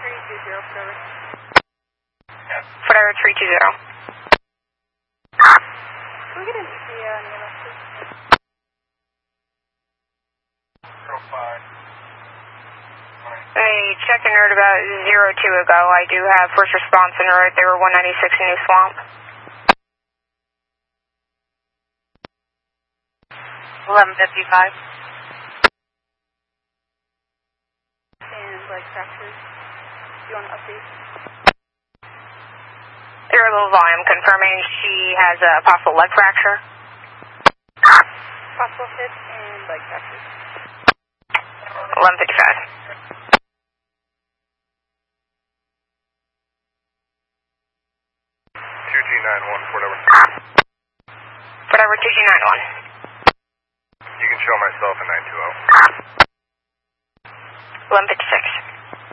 Forever 320. Can we get an ETA on your left, please? 05. Hey, checked and heard about 02 ago. I do have first response en route. They were 196 New Swamp. 11:55. And leg fractures. Do you want to update? Zero low volume confirming she has a possible leg fracture. Possible hip and leg fractures. 11:55. 2291, whatever. Forever 2291. You can show myself in 920. 11:56.